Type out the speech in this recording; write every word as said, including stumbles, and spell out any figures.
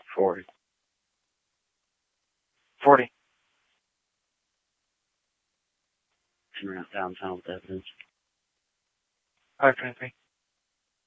Forty. Forty. And we're not downtown with evidence. Five twenty-three.